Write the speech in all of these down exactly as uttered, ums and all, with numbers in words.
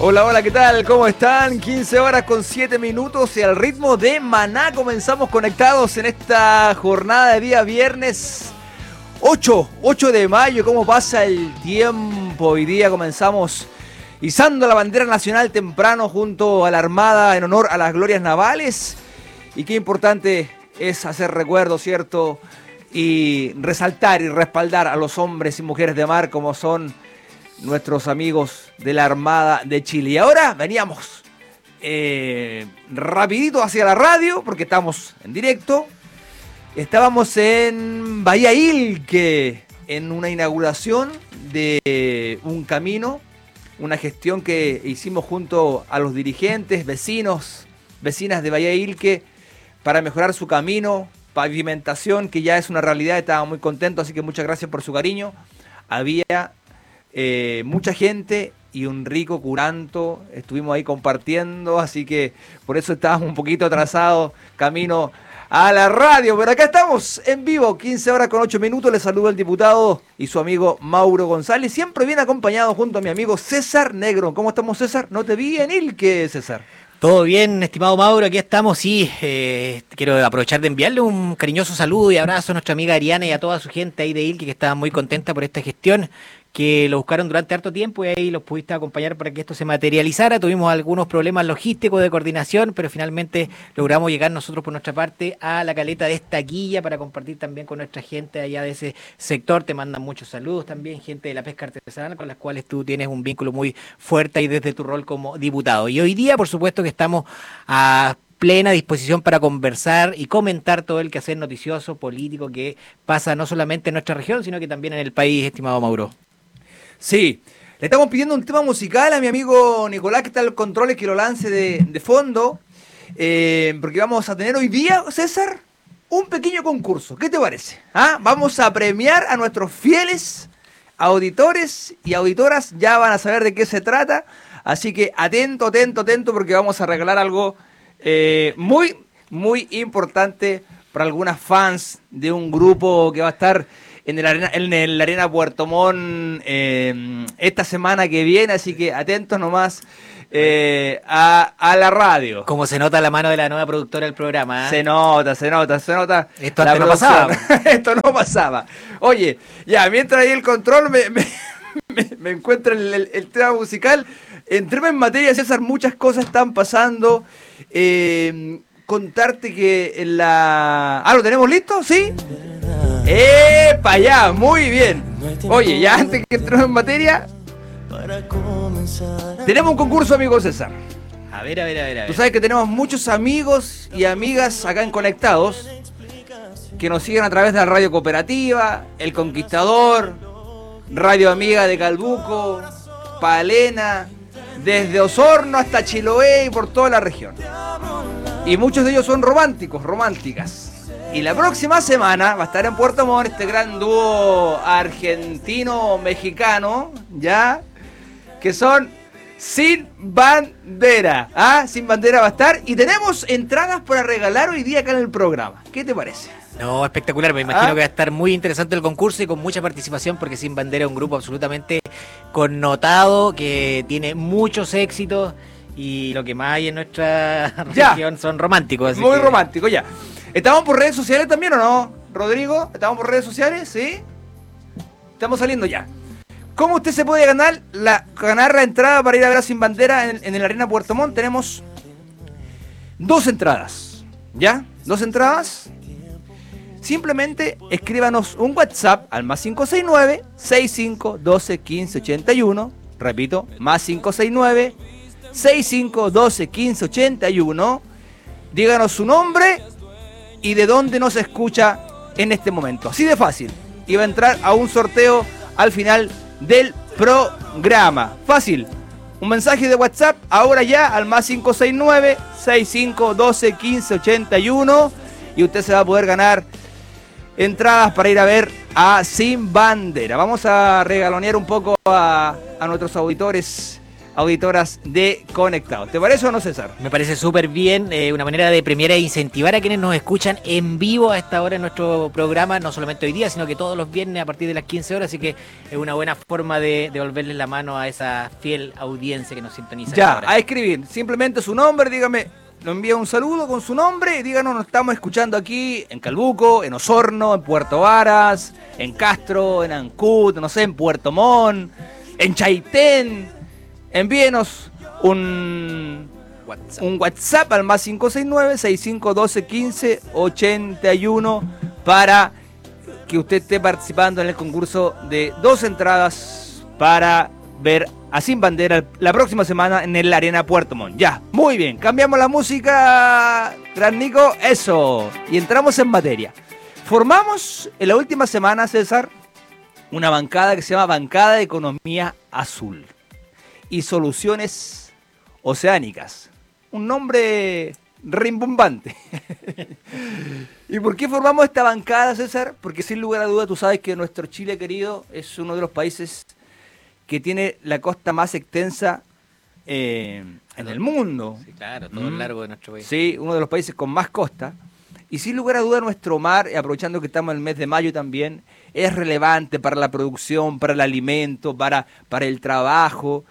Hola, hola, ¿qué tal? ¿Cómo están? quince horas con siete minutos y al ritmo de Maná comenzamos conectados en esta jornada de día viernes ocho, ocho de mayo. ¿Cómo pasa el tiempo? Hoy día comenzamos izando la bandera nacional temprano junto a la Armada en honor a las glorias navales. Y qué importante es hacer recuerdo, ¿cierto? Y resaltar y respaldar a los hombres y mujeres de mar como son nuestros amigos de la Armada de Chile. Y ahora veníamos eh, rapidito hacia la radio porque estamos en directo. Estábamos en Bahía Ilque en una inauguración de un camino, una gestión que hicimos junto a los dirigentes, vecinos, vecinas de Bahía Ilque para mejorar su camino, pavimentación que ya es una realidad. Estaba muy contento, así que muchas gracias por su cariño. Había Eh, mucha gente y un rico curanto, estuvimos ahí compartiendo, así que por eso estábamos un poquito atrasados camino a la radio, pero acá estamos en vivo, quince horas con ocho minutos. Les saludo el diputado y su amigo Mauro González, siempre bien acompañado junto a mi amigo César Negro. ¿Cómo estamos, César? No te vi en Ilque, César. Todo bien, estimado Mauro, aquí estamos. Sí, eh, quiero aprovechar de enviarle un cariñoso saludo y abrazo a nuestra amiga Ariana y a toda su gente ahí de Ilque que estaba muy contenta por esta gestión, que lo buscaron durante harto tiempo y ahí los pudiste acompañar para que esto se materializara. Tuvimos algunos problemas logísticos de coordinación, pero finalmente logramos llegar nosotros por nuestra parte a la caleta de Estaquilla para compartir también con nuestra gente allá de ese sector. Te mandan muchos saludos también, gente de la pesca artesanal con las cuales tú tienes un vínculo muy fuerte ahí desde tu rol como diputado. Y hoy día, por supuesto, que estamos a plena disposición para conversar y comentar todo el quehacer noticioso, político que pasa no solamente en nuestra región, sino que también en el país, estimado Mauro. Sí, le estamos pidiendo un tema musical a mi amigo Nicolás, que está en los controles, que lo lance de, de fondo, eh, porque vamos a tener hoy día, César, un pequeño concurso. ¿Qué te parece? ¿Ah? Vamos a premiar a nuestros fieles auditores y auditoras, ya van a saber de qué se trata, así que atento, atento, atento, porque vamos a regalar algo eh, muy, muy importante para algunas fans de un grupo que va a estar en el arena, en el arena Puerto Montt eh, esta semana que viene, así que atentos nomás eh, a, a la radio. Como se nota la mano de la nueva productora del programa, ¿eh? Se nota, se nota, se nota. Esto antes no pasaba. Esto no pasaba. Oye, ya, mientras ahí el control me, me, me, me encuentra el, el, el tema musical, entremos en materia, César, muchas cosas están pasando. Eh, contarte que en la... Ah, ¿lo tenemos listo? ¿Sí? ¡Epa! Ya, muy bien. Oye, ya antes que entremos en materia, tenemos un concurso, amigo César. A ver, a ver, a ver, a ver. Tú sabes que tenemos muchos amigos y amigas acá en Conectados que nos siguen a través de la Radio Cooperativa, El Conquistador, Radio Amiga de Calbuco, Palena, desde Osorno hasta Chiloé y por toda la región. Y muchos de ellos son románticos, románticas. Y la próxima semana va a estar en Puerto Montt este gran dúo argentino-mexicano, ¿ya? Que son Sin Bandera. ¿Ah? Sin Bandera va a estar. Y tenemos entradas para regalar hoy día acá en el programa. ¿Qué te parece? No, espectacular. Me imagino ¿Ah? que va a estar muy interesante el concurso y con mucha participación, porque Sin Bandera es un grupo absolutamente connotado, que tiene muchos éxitos y lo que más hay en nuestra Ya. región son románticos. Así Muy que... romántico, ya. ¿Estamos por redes sociales también o no, Rodrigo? ¿Estamos por redes sociales? ¿Sí? Estamos saliendo ya. ¿Cómo usted se puede ganar la, ganar la entrada para ir a ver a Sin Bandera en, en el Arena Puerto Montt? Tenemos dos entradas, ¿ya? Dos entradas. Simplemente escríbanos un WhatsApp al más cinco seis nueve, seis cinco uno dos, uno cinco ocho uno. Repito, más cinco seis nueve, seis cinco uno dos, uno cinco ocho uno. Díganos su nombre y de dónde nos escucha en este momento. Así de fácil. Y va a entrar a un sorteo al final del programa. Fácil. Un mensaje de WhatsApp ahora ya al más cinco seis nueve, seis cinco uno dos, uno cinco ocho uno. Y usted se va a poder ganar entradas para ir a ver a Sin Bandera. Vamos a regalonear un poco a, a nuestros auditores auditoras de Conectados. ¿Te parece o no, César? Me parece súper bien, eh, una manera de premiar e incentivar a quienes nos escuchan en vivo a esta hora en nuestro programa, no solamente hoy día, sino que todos los viernes a partir de las quince horas, así que es una buena forma de devolverles la mano a esa fiel audiencia que nos sintoniza. Ya, a escribir, simplemente su nombre, dígame, nos envía un saludo con su nombre y díganos, nos estamos escuchando aquí en Calbuco, en Osorno, en Puerto Varas, en Castro, en Ancud, no sé, en Puerto Montt, en Chaitén. Envíenos un WhatsApp, un WhatsApp al más cinco seis nueve, seis cinco uno dos, uno cinco ocho uno para que usted esté participando en el concurso de dos entradas para ver a Sin Bandera la próxima semana en el Arena Puerto Montt. Ya, muy bien, cambiamos la música, Gran Nico, eso, y entramos en materia. Formamos en la última semana, César, una bancada que se llama Bancada de Economía Azul y Soluciones Oceánicas. Un nombre rimbombante. ¿Y por qué formamos esta bancada, César? Porque sin lugar a duda tú sabes que nuestro Chile querido es uno de los países que tiene la costa más extensa eh, en el mundo. Sí, claro, todo mm. el largo de nuestro país. Sí, uno de los países con más costa. Y sin lugar a duda nuestro mar, aprovechando que estamos en el mes de mayo también, es relevante para la producción, para el alimento, para, para el trabajo.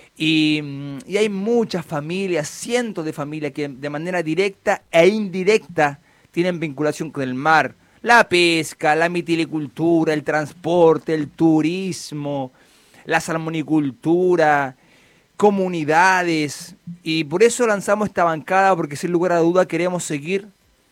Y, y hay muchas familias, cientos de familias que de manera directa e indirecta tienen vinculación con el mar. La pesca, la mitilicultura, el transporte, el turismo, la salmonicultura, comunidades. Y por eso lanzamos esta bancada, porque sin lugar a duda queremos seguir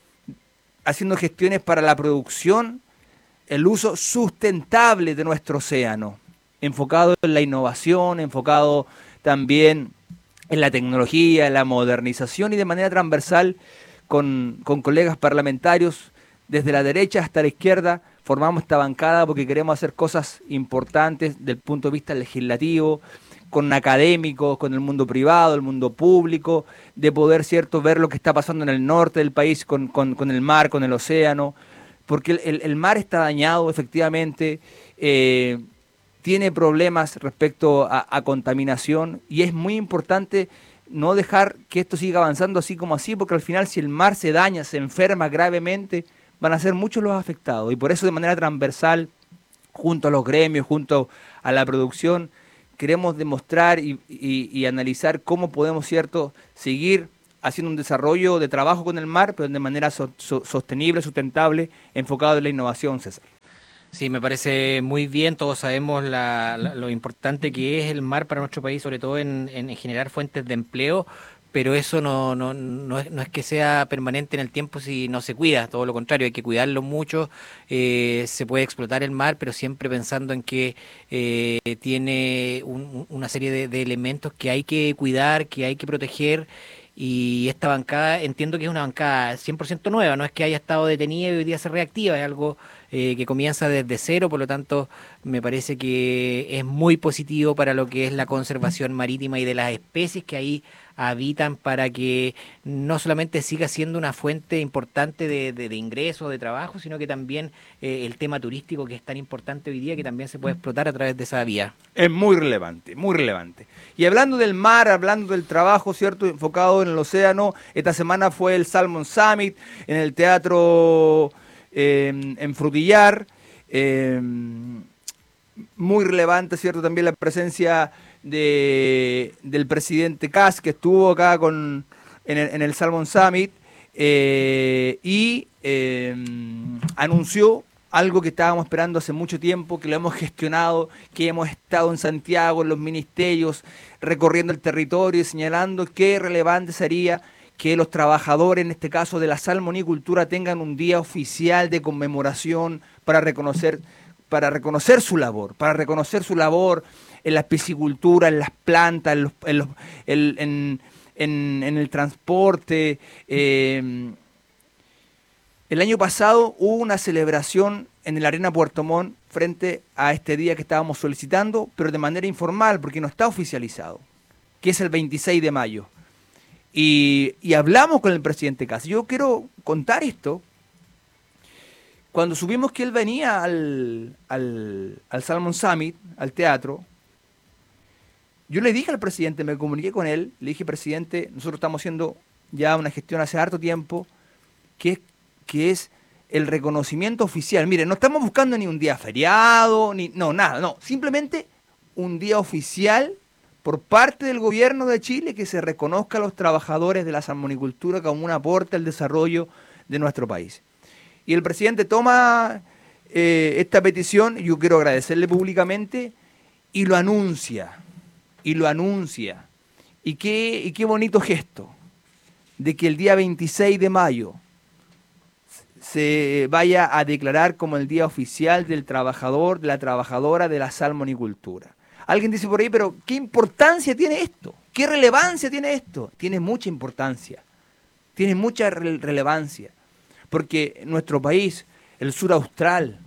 haciendo gestiones para la producción, el uso sustentable de nuestro océano, enfocado en la innovación, enfocado también en la tecnología, en la modernización y de manera transversal con, con colegas parlamentarios desde la derecha hasta la izquierda. Formamos esta bancada porque queremos hacer cosas importantes desde el punto de vista legislativo, con académicos, con el mundo privado, el mundo público, de poder, cierto, ver lo que está pasando en el norte del país con, con, con el mar, con el océano, porque el, el, el mar está dañado efectivamente, eh, tiene problemas respecto a, a contaminación y es muy importante no dejar que esto siga avanzando así como así, porque al final si el mar se daña, se enferma gravemente, van a ser muchos los afectados. Y por eso de manera transversal, junto a los gremios, junto a la producción, queremos demostrar y, y, y analizar cómo podemos, cierto, seguir haciendo un desarrollo de trabajo con el mar, pero de manera so, so, sostenible, sustentable, enfocado en la innovación, César. Sí, me parece muy bien. Todos sabemos la, la, lo importante que es el mar para nuestro país, sobre todo en, en generar fuentes de empleo, pero eso no, no, no, es, no es que sea permanente en el tiempo si no se cuida, todo lo contrario, hay que cuidarlo mucho. Eh, se puede explotar el mar, pero siempre pensando en que eh, tiene un, una serie de, de elementos que hay que cuidar, que hay que proteger. Y esta bancada, entiendo que es una bancada cien por ciento nueva, no es que haya estado detenida y hoy día se reactiva, es algo eh, que comienza desde cero, por lo tanto me parece que es muy positivo para lo que es la conservación marítima y de las especies que ahí habitan, para que no solamente siga siendo una fuente importante de, de, de ingresos, de trabajo, sino que también eh, el tema turístico, que es tan importante hoy día, que también se puede explotar a través de esa vía. Es muy relevante, muy relevante. Y hablando del mar, hablando del trabajo, ¿cierto?, enfocado en el océano, esta semana fue el Salmon Summit en el teatro eh, en Frutillar. Eh, muy relevante, ¿cierto?, también la presencia de del presidente Kast, que estuvo acá con en el, en el Salmon Summit eh, y eh, anunció algo que estábamos esperando hace mucho tiempo, que lo hemos gestionado, que hemos estado en Santiago, en los ministerios, recorriendo el territorio y señalando qué relevante sería que los trabajadores, en este caso de la salmonicultura, tengan un día oficial de conmemoración para reconocer, para reconocer su labor, para reconocer su labor en la piscicultura, en las plantas, en, los, en, los, en, en, en, en el transporte. Eh, el año pasado hubo una celebración en el Arena Puerto Montt frente a este día que estábamos solicitando, pero de manera informal, porque no está oficializado, que es el veintiséis de mayo. Y, y hablamos con el presidente Kast. Yo quiero contar esto. Cuando supimos que él venía al, al, al Salmon Summit, al teatro, Yo le dije al presidente, me comuniqué con él, le dije, presidente, nosotros estamos haciendo ya una gestión hace harto tiempo, que es, que es el reconocimiento oficial. Mire, no estamos buscando ni un día feriado, ni no, nada, no. Simplemente un día oficial por parte del gobierno de Chile que se reconozca a los trabajadores de la salmonicultura como un aporte al desarrollo de nuestro país. Y el presidente toma eh, esta petición, y yo quiero agradecerle públicamente, y lo anuncia, y lo anuncia. Y qué, y qué bonito gesto de que el día veintiséis de mayo se vaya a declarar como el día oficial del trabajador, de la trabajadora de la salmonicultura. Alguien dice por ahí, pero ¿qué importancia tiene esto? ¿Qué relevancia tiene esto? Tiene mucha importancia, tiene mucha re- relevancia, porque nuestro país, el sur austral,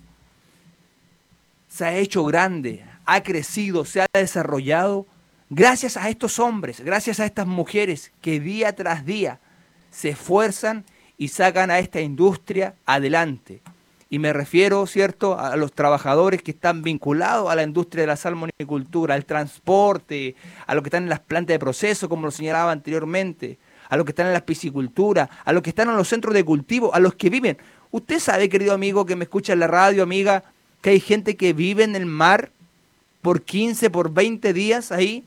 se ha hecho grande, ha crecido, se ha desarrollado gracias a estos hombres, gracias a estas mujeres que día tras día se esfuerzan y sacan a esta industria adelante. Y me refiero, ¿cierto?, a los trabajadores que están vinculados a la industria de la salmonicultura, al transporte, a los que están en las plantas de proceso, como lo señalaba anteriormente, a los que están en la piscicultura, a los que están en los centros de cultivo, a los que viven. Usted sabe, querido amigo, que me escucha en la radio, amiga, que hay gente que vive en el mar por quince, por veinte días ahí,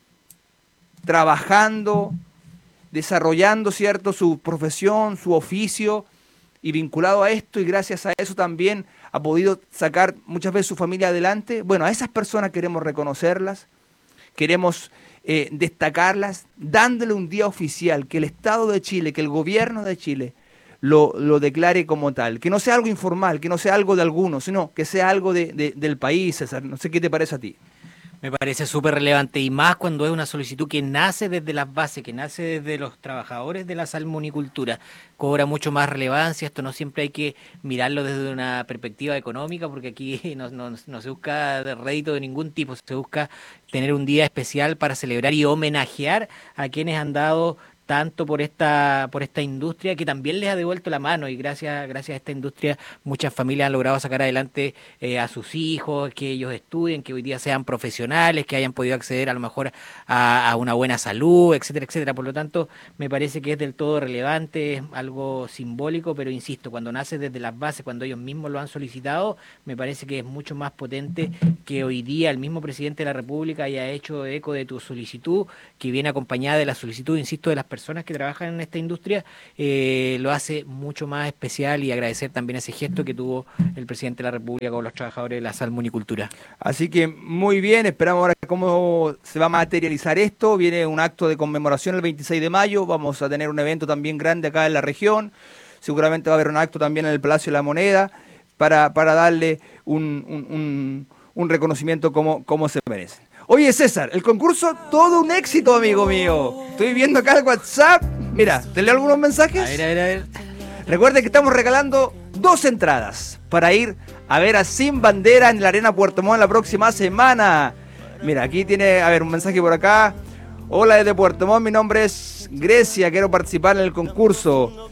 trabajando, desarrollando, ¿cierto?, su profesión, su oficio, y vinculado a esto, y gracias a eso también ha podido sacar muchas veces su familia adelante. Bueno, a esas personas queremos reconocerlas, queremos eh, destacarlas, dándole un día oficial, que el Estado de Chile, que el gobierno de Chile lo, lo declare como tal, que no sea algo informal, que no sea algo de algunos, sino que sea algo de, de, del país, César. No sé qué te parece a ti. Me parece súper relevante, y más cuando es una solicitud que nace desde las bases, que nace desde los trabajadores de la salmonicultura. Cobra mucho más relevancia. Esto no siempre hay que mirarlo desde una perspectiva económica, porque aquí no, no, no se busca rédito de ningún tipo, se busca tener un día especial para celebrar y homenajear a quienes han dado tanto por esta por esta industria que también les ha devuelto la mano, y gracias gracias a esta industria muchas familias han logrado sacar adelante eh, a sus hijos, que ellos estudien, que hoy día sean profesionales, que hayan podido acceder a lo mejor a, a una buena salud, etcétera, etcétera. Por lo tanto, me parece que es del todo relevante, es algo simbólico, pero insisto, cuando nace desde las bases, cuando ellos mismos lo han solicitado, me parece que es mucho más potente que hoy día el mismo presidente de la República haya hecho eco de tu solicitud, que viene acompañada de la solicitud, insisto, de las personas personas que trabajan en esta industria, eh, lo hace mucho más especial, y agradecer también ese gesto que tuvo el presidente de la República con los trabajadores de la salmonicultura. Así que muy bien, esperamos ahora cómo se va a materializar esto. Viene un acto de conmemoración el veintiséis de mayo, vamos a tener un evento también grande acá en la región, seguramente va a haber un acto también en el Palacio de la Moneda para, para darle un, un, un, un reconocimiento como, como se merece. Oye, César, el concurso, todo un éxito, amigo mío. Estoy viendo acá el WhatsApp. Mira, ¿te leo algunos mensajes? A ver, a ver, a ver. Recuerden que estamos regalando dos entradas para ir a ver a Sin Bandera en la Arena Puerto Montt la próxima semana. Mira, aquí tiene, a ver, un mensaje por acá. Hola desde Puerto Montt, mi nombre es Grecia, quiero participar en el concurso.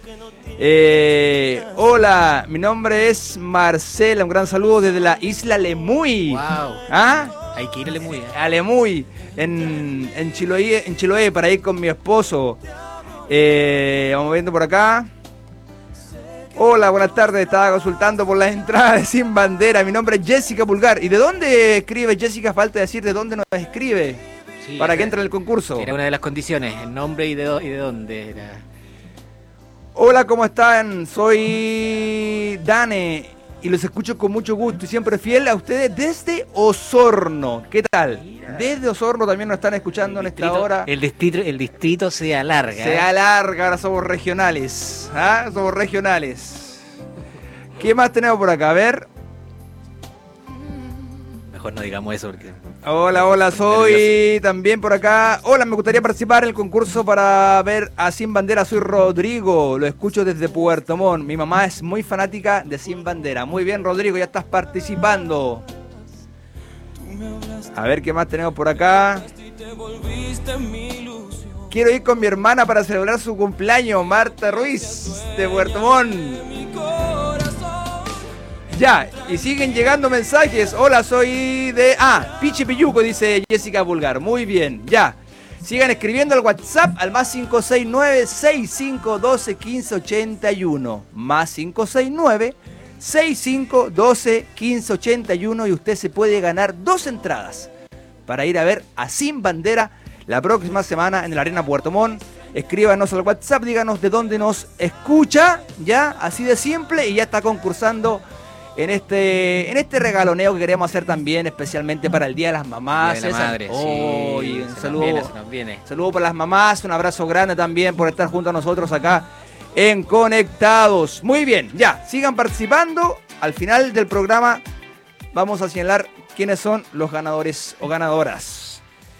Eh, hola, mi nombre es Marcela, un gran saludo desde la isla Lemuy. Wow. ¿Ah? Hay que ir a Lemuy. ¿eh? A Lemuy, en, en, Chiloé, en Chiloé, para ir con mi esposo. Eh, vamos viendo por acá. Hola, buenas tardes. Estaba consultando por las entradas de Sin Bandera. Mi nombre es Jessica Pulgar. ¿Y de dónde escribe Jessica? Falta decir de dónde nos escribe. Sí, para que entre en el concurso. Era una de las condiciones, el nombre y de, do, y de dónde era. Hola, ¿cómo están? Soy Dane y los escucho con mucho gusto y siempre fiel a ustedes desde Osorno. ¿Qué tal? Mira. Desde Osorno también nos están escuchando en esta hora. El distrito, el distrito se alarga. Se alarga, ahora somos regionales. ¿Ah? Somos regionales. ¿Qué más tenemos por acá? A ver. Mejor no digamos eso porque... Hola, hola, soy también por acá. Hola, me gustaría participar en el concurso para ver a Sin Bandera. Soy Rodrigo, lo escucho desde Puerto Montt. Mi mamá es muy fanática de Sin Bandera. Muy bien, Rodrigo, ya estás participando. A ver qué más tenemos por acá. Quiero ir con mi hermana para celebrar su cumpleaños, Marta Ruiz, de Puerto Montt. Ya, y siguen llegando mensajes. Hola, soy de... Ah, Pichi Pilluco, dice Jessica Vulgar. Muy bien, ya. Sigan escribiendo al WhatsApp al más cinco seis nueve, seis cinco uno dos, uno cinco ocho uno. Más cinco seis nueve, seis cinco uno dos, uno cinco ocho uno y usted se puede ganar dos entradas para ir a ver a Sin Bandera la próxima semana en la Arena Puerto Montt. Escríbanos al WhatsApp, díganos de dónde nos escucha, ya, así de simple, y ya está concursando en este en este regaloneo que queremos hacer también, especialmente para el Día de las Mamás. Día de la madre, oh, sí, y un se saludo, nos viene, se nos viene. saludo para las mamás, un abrazo grande también por estar junto a nosotros acá en Conectados. Muy bien, ya, sigan participando. Al final del programa vamos a señalar quiénes son los ganadores o ganadoras.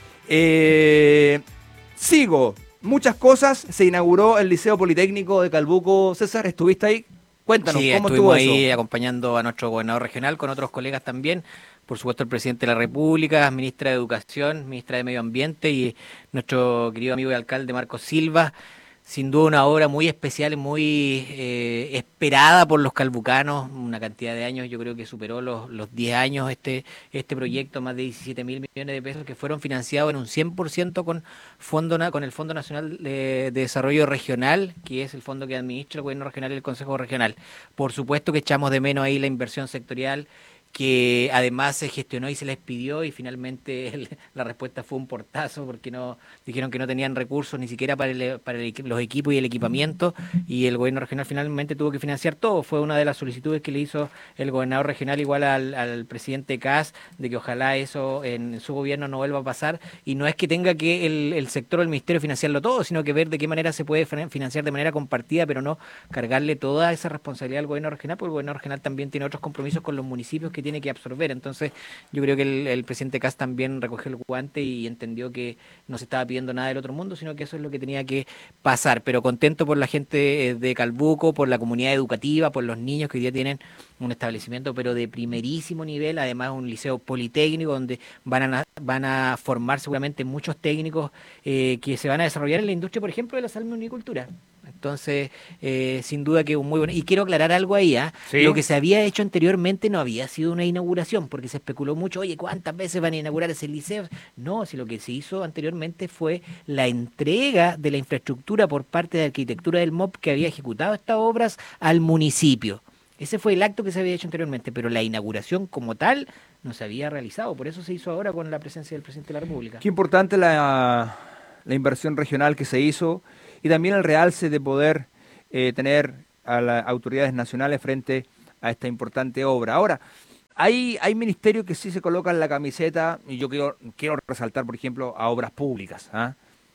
Eh, sigo. Muchas cosas. Se inauguró el Liceo Politécnico de Calbuco. César, ¿estuviste ahí? Cuéntanos, Sí, ¿cómo estuvimos estuvo ahí eso? acompañando a nuestro gobernador regional con otros colegas también. Por supuesto, el presidente de la República, ministra de Educación, ministra de Medio Ambiente y nuestro querido amigo y alcalde Marcos Silva. Sin duda una obra muy especial, muy eh, esperada por los calbucanos, una cantidad de años, yo creo que superó los, los diez años este, este proyecto, más de diecisiete mil millones de pesos que fueron financiados en un cien por ciento con, fondo, con el Fondo Nacional de, de Desarrollo Regional, que es el fondo que administra el Gobierno Regional y el Consejo Regional. Por supuesto que echamos de menos ahí la inversión sectorial, que además se gestionó y se les pidió y finalmente el, la respuesta fue un portazo porque no dijeron que no tenían recursos ni siquiera para, el, para el, los equipos y el equipamiento y el gobierno regional finalmente tuvo que financiar todo. Fue una de las solicitudes que le hizo el gobernador regional igual al, al presidente Kast de que ojalá eso en su gobierno no vuelva a pasar y no es que tenga que el, el sector o el ministerio financiarlo todo, sino que ver de qué manera se puede financiar de manera compartida, pero no cargarle toda esa responsabilidad al gobierno regional, porque el gobierno regional también tiene otros compromisos con los municipios que tiene que absorber. Entonces yo creo que el, el presidente Kast también recogió el guante y entendió que no se estaba pidiendo nada del otro mundo, sino que eso es lo que tenía que pasar. Pero contento por la gente de Calbuco, por la comunidad educativa, por los niños que hoy día tienen un establecimiento pero de primerísimo nivel, además un liceo politécnico donde van a, van a formar seguramente muchos técnicos eh, que se van a desarrollar en la industria, por ejemplo, de la salmonicultura. Entonces, eh, sin duda que un muy bueno... Y quiero aclarar algo ahí, ¿eh? ¿Sí? Lo que se había hecho anteriormente no había sido una inauguración, porque se especuló mucho, oye, ¿cuántas veces van a inaugurar ese liceo? No, si lo que se hizo anteriormente fue la entrega de la infraestructura por parte de Arquitectura del M O P que había ejecutado estas obras al municipio. Ese fue el acto que se había hecho anteriormente, pero la inauguración como tal no se había realizado, por eso se hizo ahora con la presencia del presidente de la República. Qué importante la, la inversión regional que se hizo y también el realce de poder eh, tener a las autoridades nacionales frente a esta importante obra. Ahora, hay, hay ministerios que sí se colocan la camiseta, y yo quiero, quiero resaltar, por ejemplo, a obras públicas. ¿ah?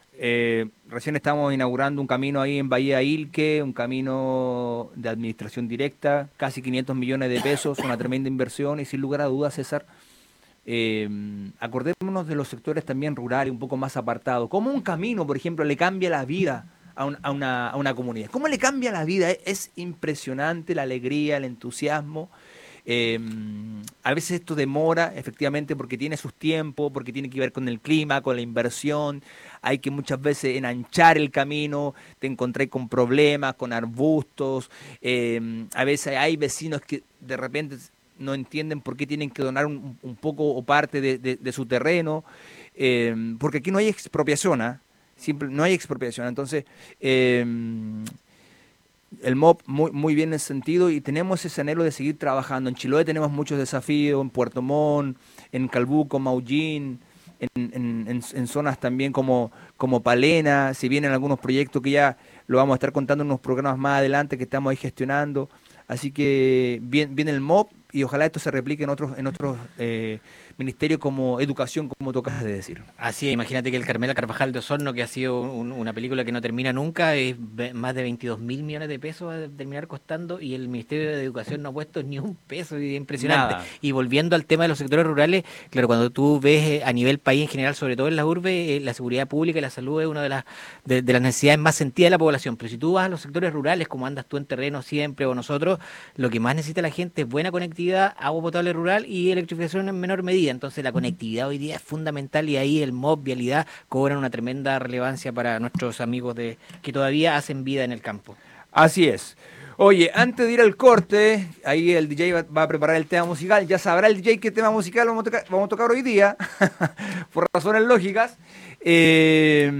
Eh, recién estamos inaugurando un camino ahí en Bahía Ilque, un camino de administración directa, casi quinientos millones de pesos, una tremenda inversión y sin lugar a dudas, César, eh, acordémonos de los sectores también rurales, un poco más apartados. ¿Cómo un camino, por ejemplo, le cambia la vida a, un, a, una, a una comunidad? ¿Cómo le cambia la vida? Es, es impresionante la alegría, el entusiasmo. Eh, a veces esto demora, efectivamente, porque tiene sus tiempos, porque tiene que ver con el clima, con la inversión. Hay que muchas veces enanchar el camino, te encontré con problemas, con arbustos. Eh, a veces hay vecinos que de repente no entienden por qué tienen que donar un, un poco o parte de, de, de su terreno, eh, porque aquí no hay expropiación, ¿eh? Simple, no hay expropiación. Entonces, eh, el M O P muy, muy bien en ese sentido y tenemos ese anhelo de seguir trabajando. En Chiloé tenemos muchos desafíos, en Puerto Montt, en Calbuco, Maullín, en, en, en, en zonas también como, como Palena, si vienen algunos proyectos que ya lo vamos a estar contando en unos programas más adelante que estamos ahí gestionando. Así que viene bien el M O P y ojalá esto se replique en otros, en otros eh, ministerios como educación, como tocas de decir. Así es, imagínate que el Carmela Carvajal de Osorno, que ha sido un, una película que no termina nunca, es más de veintidós mil millones de pesos va a terminar costando y el Ministerio de Educación no ha puesto ni un peso, es impresionante. Nada. Y volviendo al tema de los sectores rurales, claro, cuando tú ves a nivel país en general, sobre todo en las urbes, eh, la seguridad pública y la salud es una de las, de, de las necesidades más sentidas de la población. Pero si tú vas a los sectores rurales, como andas tú en terreno siempre o nosotros, lo que más necesita la gente es buena conectividad, agua potable rural y electrificación en menor medida. Entonces la conectividad hoy día es fundamental y ahí el M O P, vialidad, cobran una tremenda relevancia para nuestros amigos de que todavía hacen vida en el campo. Así es. Oye, antes de ir al corte, ahí el D J va, va a preparar el tema musical. Ya sabrá el D J qué tema musical vamos a tocar, vamos a tocar hoy día, por razones lógicas. Eh,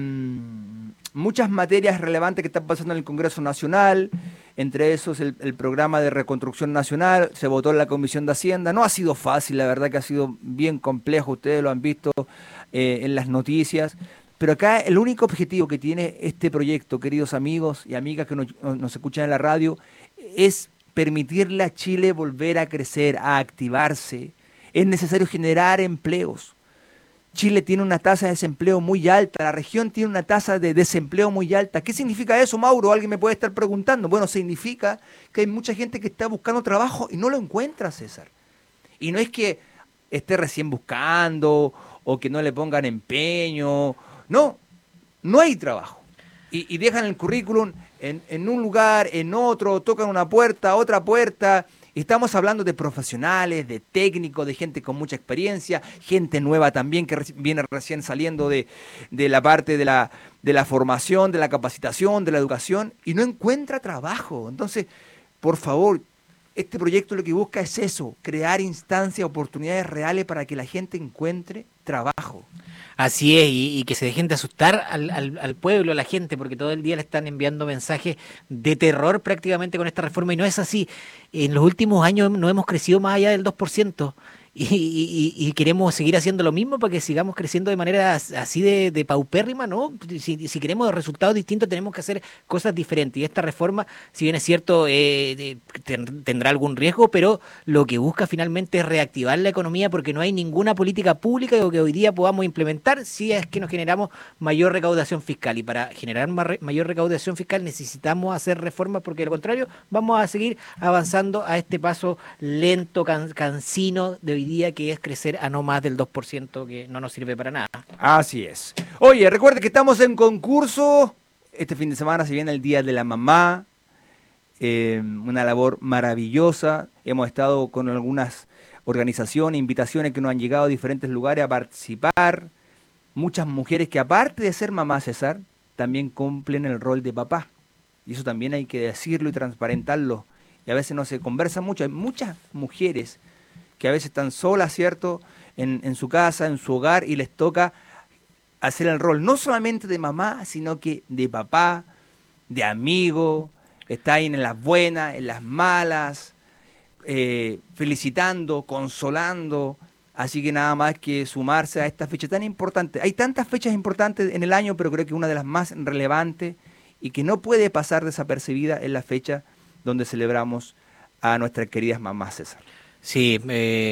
muchas materias relevantes que están pasando en el Congreso Nacional, entre esos el, el programa de reconstrucción nacional, se votó en la Comisión de Hacienda. No ha sido fácil, la verdad que ha sido bien complejo, ustedes lo han visto eh, en las noticias. Pero acá el único objetivo que tiene este proyecto, queridos amigos y amigas que nos, nos escuchan en la radio, es permitirle a Chile volver a crecer, a activarse. Es necesario generar empleos. Chile tiene una tasa de desempleo muy alta, la región tiene una tasa de desempleo muy alta. ¿Qué significa eso, Mauro? Alguien me puede estar preguntando. Bueno, significa que hay mucha gente que está buscando trabajo y no lo encuentra, César. Y no es que esté recién buscando o que no le pongan empeño. No, no hay trabajo. Y, y dejan el currículum en, en un lugar, en otro, tocan una puerta, otra puerta. Estamos hablando de profesionales, de técnicos, de gente con mucha experiencia, gente nueva también que reci- viene recién saliendo de, de la parte de la, de la formación, de la capacitación, de la educación, y no encuentra trabajo. Entonces, por favor, este proyecto lo que busca es eso, crear instancias, oportunidades reales para que la gente encuentre trabajo. Así es, y, y que se dejen de asustar al, al, al pueblo, a la gente, porque todo el día le están enviando mensajes de terror prácticamente con esta reforma, y no es así. En los últimos años no hemos crecido más allá del dos por ciento. Y, y, y queremos seguir haciendo lo mismo para que sigamos creciendo de manera as- así de, de paupérrima, ¿no? Si, si queremos resultados distintos tenemos que hacer cosas diferentes. Y esta reforma, si bien es cierto, eh, de- ten- tendrá algún riesgo, pero lo que busca finalmente es reactivar la economía porque no hay ninguna política pública que hoy día podamos implementar si es que nos generamos mayor recaudación fiscal. Y para generar ma- re- mayor recaudación fiscal necesitamos hacer reformas porque de lo contrario vamos a seguir avanzando a este paso lento, can- cansino de hoy día, que es crecer a no más del dos por ciento, que no nos sirve para nada. Así es. Oye, recuerde que estamos en concurso. Este fin de semana se viene el Día de la Mamá. eh, una labor maravillosa. Hemos estado con algunas organizaciones, invitaciones que nos han llegado a diferentes lugares a participar. Muchas mujeres que aparte de ser mamá, César, también cumplen el rol de papá. Y eso también hay que decirlo y transparentarlo. Y a veces no se conversa mucho. Hay muchas mujeres que a veces están solas, ¿cierto? En, en su casa, en su hogar, y les toca hacer el rol no solamente de mamá, sino que de papá, de amigo, está ahí en las buenas, en las malas, eh, felicitando, consolando. Así que nada más que sumarse a esta fecha tan importante. Hay tantas fechas importantes en el año, pero creo que una de las más relevantes y que no puede pasar desapercibida es la fecha donde celebramos a nuestras queridas mamás, César. Sí, eh,